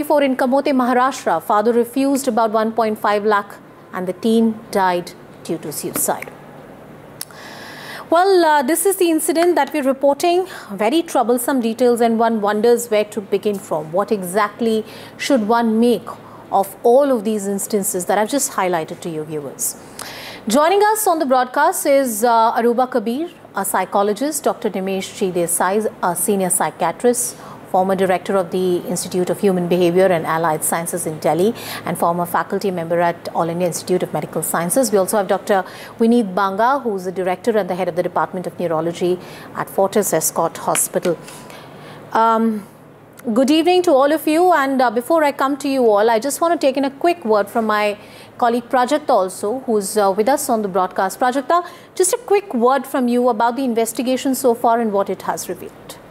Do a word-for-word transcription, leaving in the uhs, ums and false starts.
twenty-four in Kamote, Maharashtra, father refused about one point five lakh and the teen died due to suicide. Well, uh, this is the incident that we're reporting. Very troublesome details, and one wonders where to begin from. What exactly should one make of all of these instances that I've just highlighted to you viewers? Joining us on the broadcast is uh, Aruba Kabir, a psychologist, Doctor Nimesh G. Desai, a senior psychiatrist, former director of the Institute of Human Behavior and Allied Sciences in Delhi, and former faculty member at All India Institute of Medical Sciences. We also have Doctor Vineet Banga, who is the director and the head of the Department of Neurology at Fortis Escort Hospital. Um, good evening to all of you, and uh, before I come to you all, I just want to take in a quick word from my colleague Prajakta also, who's uh, with us on the broadcast. Prajakta, just a quick word from you about the investigation so far and what it has revealed.